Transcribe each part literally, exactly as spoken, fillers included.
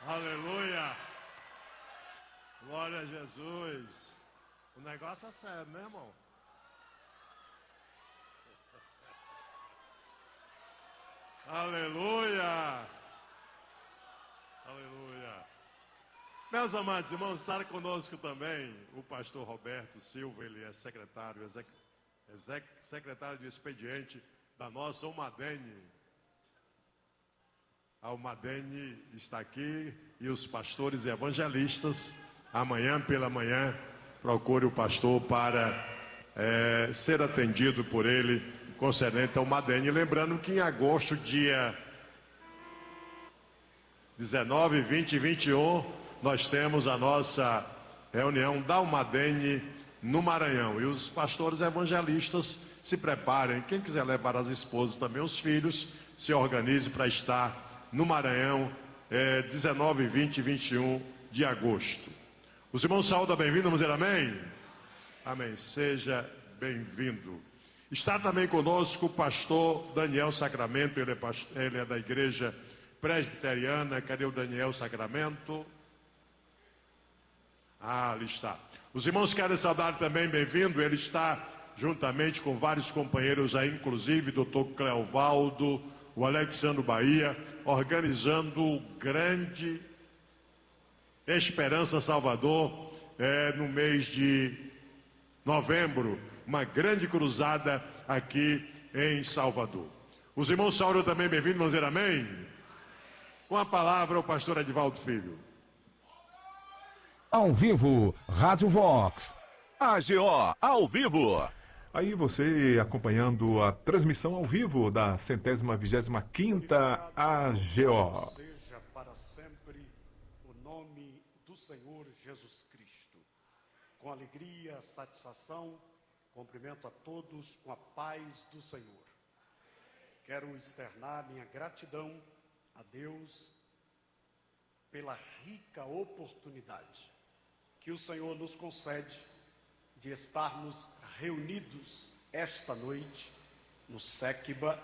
Aleluia! Glória a Jesus! O negócio é sério, né, irmão? Aleluia! Aleluia! Meus amados irmãos, está conosco também o pastor Roberto Silva, ele é secretário, exec, exec, secretário de expediente da nossa Umadene. A Umadene está aqui e os pastores e evangelistas, amanhã pela manhã, procure o pastor para é, ser atendido por ele, concernente ao Umadene. Lembrando que em agosto, dia dezenove, vinte e vinte e um, nós temos a nossa reunião da Umadene no Maranhão. E os pastores evangelistas se preparem. Quem quiser levar as esposas também, os filhos, se organize para estar no Maranhão, é, dezenove, vinte e vinte e um de agosto. Os irmãos saúdam, bem-vindo, vamos dizer amém? Amém, seja bem-vindo. Está também conosco o pastor Daniel Sacramento, ele é, pastor, ele é da igreja presbiteriana. Cadê o Daniel Sacramento? Ah, ali está. Os irmãos querem saudar também, bem-vindo, ele está juntamente com vários companheiros aí, inclusive doutor Cleovaldo, o Alexandre Bahia, organizando o grande Esperança Salvador, é, no mês de novembro, uma grande cruzada aqui em Salvador. Os irmãos saúdam também, bem-vindos, vamos dizer amém? Com a palavra o pastor Edivaldo Filho. Ao vivo, Rádio Vox. A G O, ao vivo. Aí você acompanhando a transmissão ao vivo da centésima vigésima quinta A G O. Seja para sempre o nome do Senhor Jesus Cristo. Com alegria, satisfação, cumprimento a todos com a paz do Senhor. Quero externar minha gratidão a Deus pela rica oportunidade que o Senhor nos concede de estarmos reunidos esta noite no Sequiba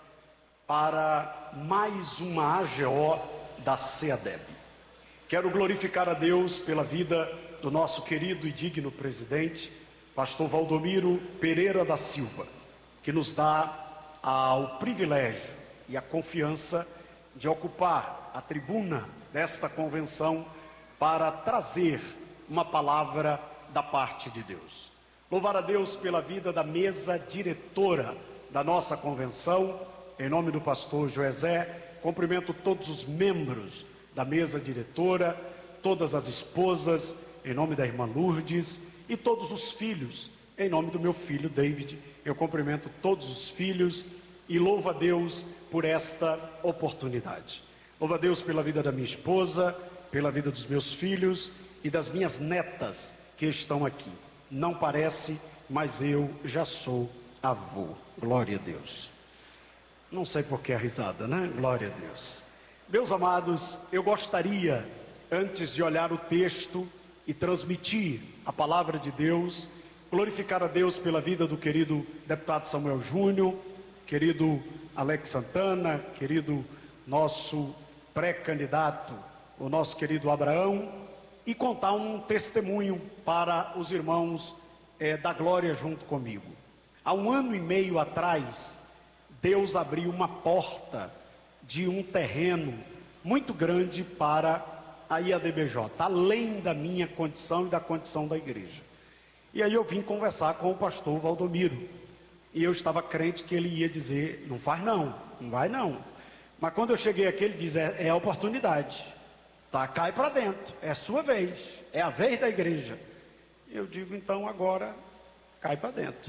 para mais uma A G O da SEADEB. Quero glorificar a Deus pela vida do nosso querido e digno presidente, pastor Valdomiro Pereira da Silva, que nos dá o privilégio e a confiança de ocupar a tribuna desta convenção para trazer uma palavra da parte de Deus. Louvar a Deus pela vida da mesa diretora da nossa convenção, em nome do pastor Joezé. Cumprimento todos os membros da mesa diretora, todas as esposas, em nome da irmã Lourdes, e todos os filhos, em nome do meu filho David. Eu cumprimento todos os filhos e louvo a Deus por esta oportunidade. Louvo a Deus pela vida da minha esposa, pela vida dos meus filhos e das minhas netas que estão aqui. Não parece, mas eu já sou avô. Glória a Deus. Não sei por que a risada, né? Glória a Deus. Meus amados, eu gostaria, antes de olhar o texto e transmitir a palavra de Deus, glorificar a Deus pela vida do querido deputado Samuel Júnior, querido Alex Santana, querido nosso pré-candidato, o nosso querido Abraão, e contar um testemunho para os irmãos é, da glória junto comigo. Há um ano e meio atrás, Deus abriu uma porta de um terreno muito grande para a I A D B J, além da minha condição e da condição da igreja. E aí eu vim conversar com o pastor Valdomiro, e eu estava crente que ele ia dizer, não faz não, não vai não. Mas quando eu cheguei aqui, ele diz, é, é a oportunidade. Tá, cai para dentro, é sua vez, é a vez da igreja. Eu digo, então agora, cai para dentro.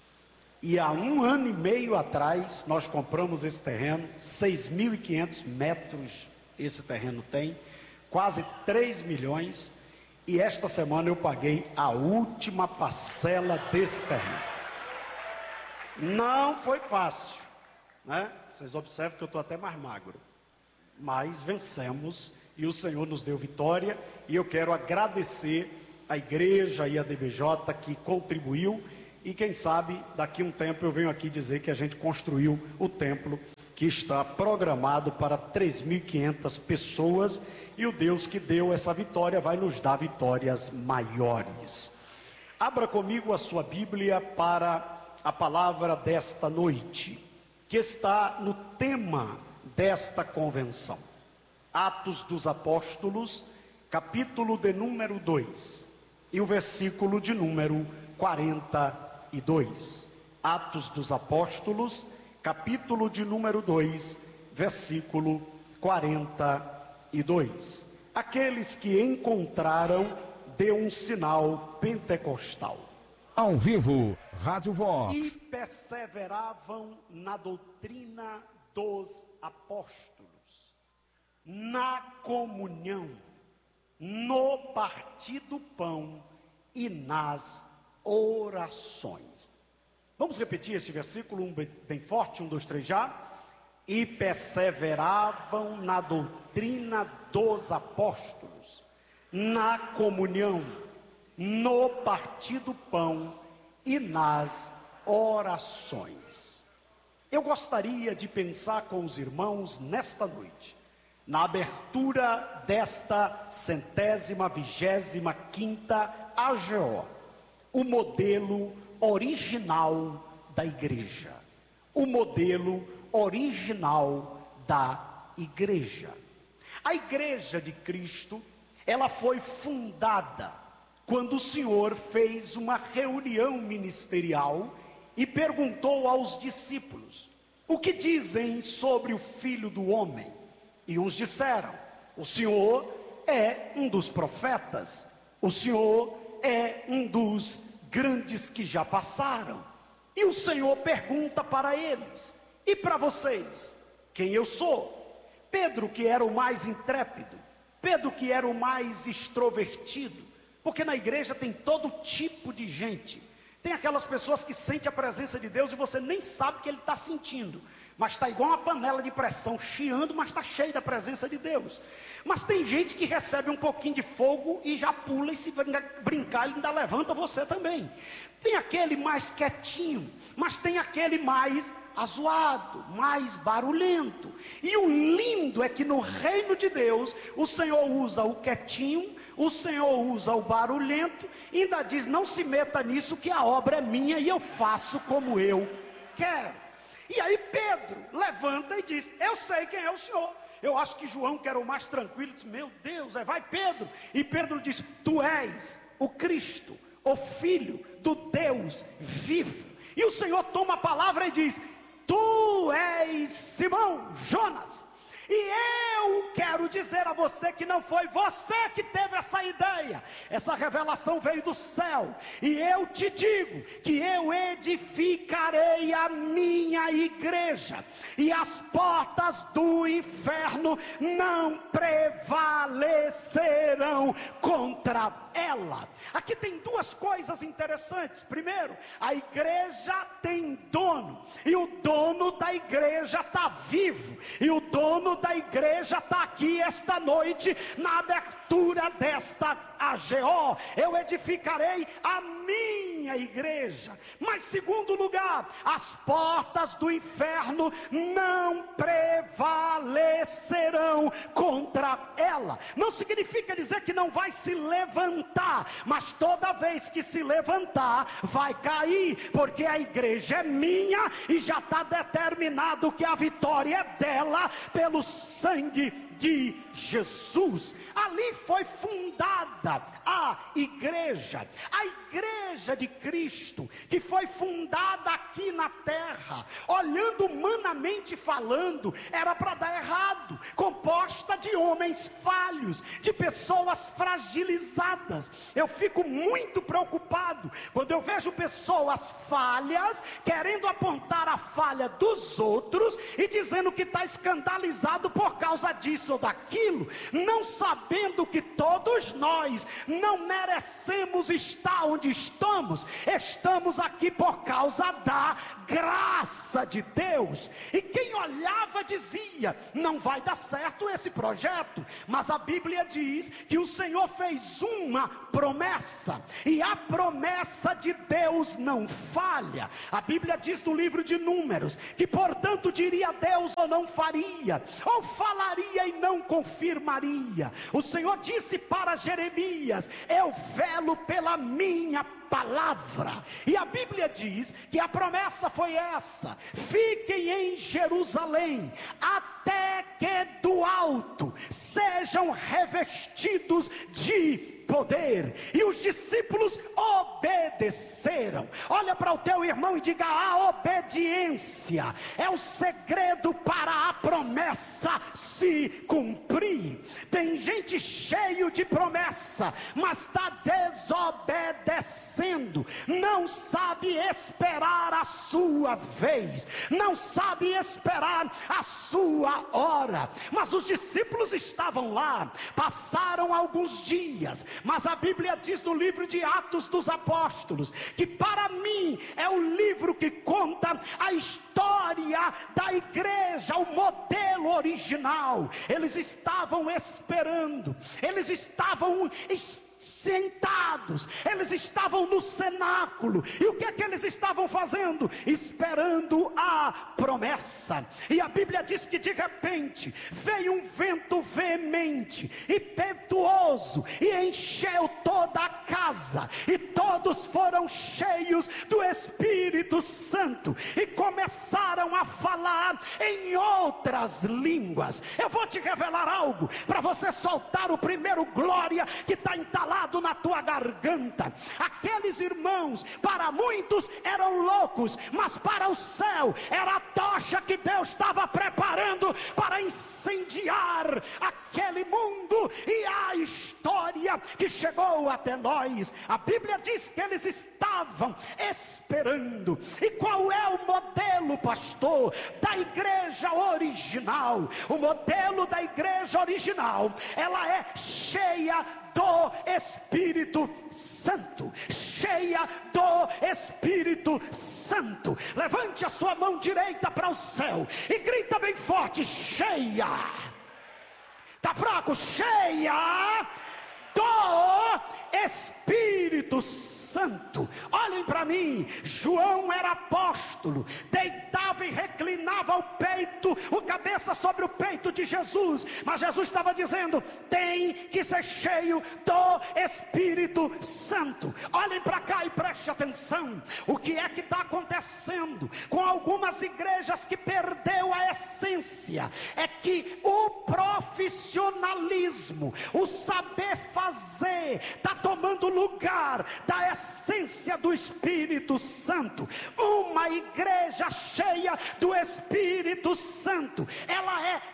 E há um ano e meio atrás, nós compramos esse terreno, seis mil e quinhentos metros esse terreno tem, quase três milhões, e esta semana eu paguei a última parcela desse terreno. Não foi fácil, né? Vocês observam que eu estou até mais magro, mas vencemos. E o Senhor nos deu vitória, e eu quero agradecer a igreja e a D B J que contribuiu, e quem sabe daqui a um tempo eu venho aqui dizer que a gente construiu o templo que está programado para três mil e quinhentas pessoas, e o Deus que deu essa vitória vai nos dar vitórias maiores. Abra comigo a sua Bíblia para a palavra desta noite, que está no tema desta convenção. Atos dos Apóstolos, capítulo de número dois, e o versículo de número quarenta e dois. Atos dos Apóstolos, capítulo de número dois, versículo quarenta e dois. Aqueles que encontraram de um sinal pentecostal. Ao vivo, Rádio Vox. E perseveravam na doutrina dos apóstolos, na comunhão, no partir do pão e nas orações. Vamos repetir este versículo um bem, bem forte, um, dois, três, já. E perseveravam na doutrina dos apóstolos, na comunhão, no partir do pão e nas orações. Eu gostaria de pensar com os irmãos nesta noite, na abertura desta centésima, vigésima quinta A G O, o modelo original da igreja, o modelo original da igreja. A igreja de Cristo, ela foi fundada quando o Senhor fez uma reunião ministerial e perguntou aos discípulos: o que dizem sobre o Filho do Homem? E uns disseram: o Senhor é um dos profetas, o Senhor é um dos grandes que já passaram. E o Senhor pergunta para eles: e para vocês, quem eu sou? Pedro, que era o mais intrépido, Pedro, que era o mais extrovertido, porque na igreja tem todo tipo de gente. Tem aquelas pessoas que sentem a presença de Deus e você nem sabe que ele está sentindo, mas está igual uma panela de pressão, chiando, mas está cheio da presença de Deus. Mas tem gente que recebe um pouquinho de fogo e já pula, e se brincar ele ainda levanta você também. Tem aquele mais quietinho, mas tem aquele mais azoado, mais barulhento. E o lindo é que no reino de Deus, o Senhor usa o quietinho, o Senhor usa o barulhento, e ainda diz: não se meta nisso, que a obra é minha e eu faço como eu quero. E aí Pedro levanta e diz: eu sei quem é o Senhor. Eu acho que João, que era o mais tranquilo, disse: meu Deus, vai Pedro. E Pedro diz: tu és o Cristo, o Filho do Deus vivo. E o Senhor toma a palavra e diz: tu és Simão, Jonas. E eu quero dizer a você que não foi você que teve essa ideia, essa revelação veio do céu. E eu te digo que eu edificarei a minha igreja, e as portas do inferno não prevalecerão contra ela. Aqui tem duas coisas interessantes. Primeiro, a igreja tem dono, e o dono da igreja está vivo, e o dono da igreja está aqui esta noite, na abertura desta A G O. Eu edificarei a minha igreja. Mas segundo lugar, as portas do inferno não prevalecerão contra ela. Não significa dizer que não vai se levantar, mas toda vez que se levantar, vai cair, porque a igreja é minha, e já está determinado que a vitória é dela, pelo sangue de Jesus. Ali foi fundada a igreja, a igreja de Cristo, que foi fundada aqui na terra, olhando humanamente falando, era para dar errado, composta de homens falhos, de pessoas fragilizadas. Eu fico muito preocupado quando eu vejo pessoas falhas, querendo apontar a falha dos outros, e dizendo que está escandalizado por causa disso ou daquilo, não sabendo que todos nós não merecemos estar onde estamos. Estamos aqui por causa da graça de Deus. E quem olhava dizia: não vai dar certo esse projeto. projeto, mas a Bíblia diz que o Senhor fez uma promessa, e a promessa de Deus não falha. A Bíblia diz no livro de Números, que portanto diria Deus ou não faria, ou falaria e não confirmaria. O Senhor disse para Jeremias: eu velo pela minha palavra. E a Bíblia diz que a promessa foi essa: fiquem em Jerusalém, até que do alto sejam revestidos de poder. E os discípulos obedeceram. Olha para o teu irmão e diga: a obediência é o segredo para a promessa se cumprir. Tem gente cheio de promessa, mas está desobedecendo, não sabe esperar a sua vez, não sabe esperar a sua hora. Mas os discípulos estavam lá, passaram alguns dias, mas a Bíblia diz no livro de Atos dos Apóstolos, que para mim é o livro que conta a história da igreja, o modelo original. Eles estavam esperando, eles estavam sentados, eles estavam no cenáculo, e o que é que eles estavam fazendo? Esperando a promessa. E a Bíblia diz que de repente veio um vento veemente, impetuoso, e encheu toda a casa, e todos foram cheios do Espírito Santo, e começaram a falar em outras línguas. Eu vou te revelar algo, para você soltar o primeiro glória que está entalado na tua garganta. Aqueles irmãos, para muitos eram loucos, mas para o céu era a tocha que Deus estava preparando para incendiar aquele mundo e a história que chegou até nós. A Bíblia diz que eles estavam esperando. E qual é o modelo, pastor, da igreja original? O modelo da igreja original, ela é cheia do Espírito Santo, cheia do Espírito Santo. Levante a sua mão direita para o céu e grita bem forte: cheia. Tá fraco? Cheia do Espírito Santo. Olhem para mim, João era apóstolo, deitava e reclinava o peito, o cabeça sobre o peito de Jesus, mas Jesus estava dizendo: tem que ser cheio do Espírito Santo. Olhem para cá e preste atenção. O que é que está acontecendo com algumas igrejas que perdeu a essência? É que o profissionalismo, o saber fazer, está tomando lugar da essência do Espírito Santo. Uma igreja cheia do Espírito Santo, ela é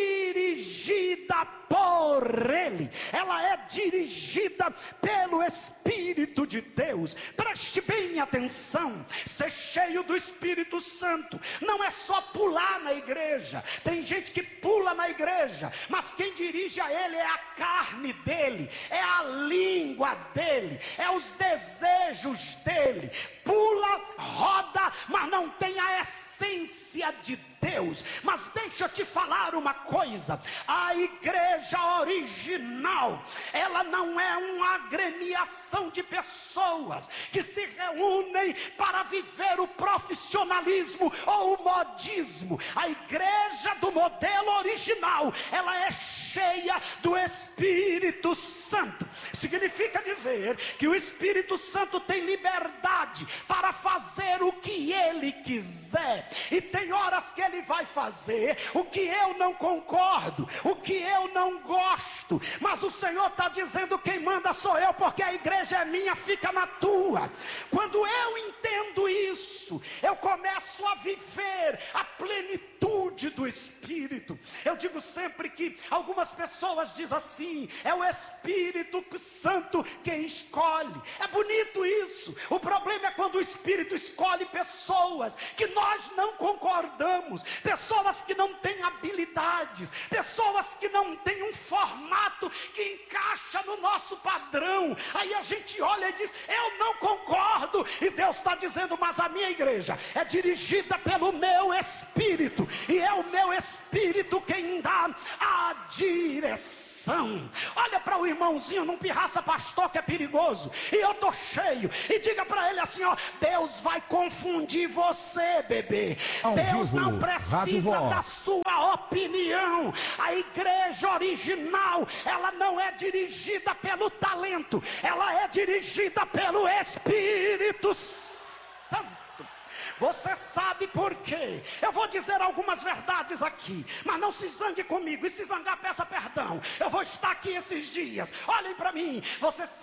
dirigida por Ele, ela é dirigida pelo Espírito de Deus. Preste bem atenção: ser cheio do Espírito Santo não é só pular na igreja. Tem gente que pula na igreja, mas quem dirige a ele é a carne dele, é a língua dele, é os desejos dele. Pula, roda, mas não tem a essência de Deus. Mas deixa eu te falar uma coisa: a igreja original, ela não é uma agremiação de pessoas que se reúnem para viver o profissionalismo ou o modismo. A igreja do modelo original, ela é cheia do Espírito Santo. Significa dizer que o Espírito Santo tem liberdade para fazer o que Ele quiser, e tem horas que Ele vai fazer o que eu não concordo, o que eu não gosto, mas o Senhor está dizendo: quem manda sou eu, porque a igreja é minha, fica na tua. Quando eu entendo isso, eu começo a viver a plenitude do Espírito. Eu digo sempre que algumas pessoas dizem assim: é o Espírito Santo quem escolhe. É bonito isso. O problema é quando o Espírito escolhe pessoas que nós não concordamos, pessoas que não têm habilidades, pessoas que não têm um formato formato que encaixa no nosso padrão. Aí a gente olha e diz: eu não concordo. E Deus está dizendo: mas a minha igreja é dirigida pelo meu Espírito, e é o meu Espírito quem dá a direção. Olha para o irmãozinho, não pirraça pastor que é perigoso, e eu tô cheio, e diga para ele assim, ó: Deus vai confundir você, bebê. Ao Deus vivo, não Rádio precisa Voz. da sua opinião. A igreja original, ela não é dirigida pelo talento, ela é dirigida pelo Espírito Santo. Você sabe por quê? Eu vou dizer algumas verdades aqui, mas não se zangue comigo, e se zangar peça perdão. Eu vou estar aqui esses dias, olhem para mim. Você sabe